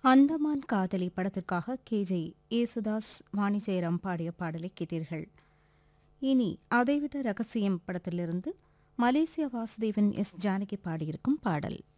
அந்தமான் காதலி படத்திற்காக கே.ஜே. யேசுதாஸ், வாணி ஜெயராம் பாடிய பாடலை கேட்டீர்கள். இனி அதைவிட ரகசியம் படத்திலிருந்து மலேசியா வாசுதேவன், எஸ். ஜானகி பாடியிருக்கும் பாடல்.